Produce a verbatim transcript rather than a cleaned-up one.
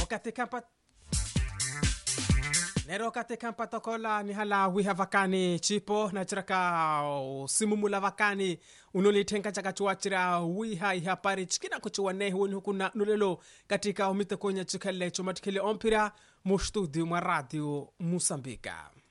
katika pat Nero katika patokola ni hala wiha vakani chipo na chiraka simumula vakani unolitenga chaka chuachira wiha ihapari chikina kuchua nehi wani hukuna nulelo katika umite kwenye chikale chumatikile ompira mu studio mwa radio Musambika.